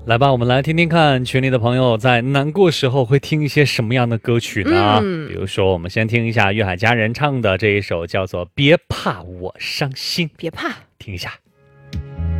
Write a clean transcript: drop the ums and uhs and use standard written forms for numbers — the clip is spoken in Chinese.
来吧，我们来听听看群里的朋友在难过时候会听一些什么样的歌曲呢？比如说，我们先听一下粤海佳人唱的这一首叫做《别怕我伤心》， 别怕。 听一下。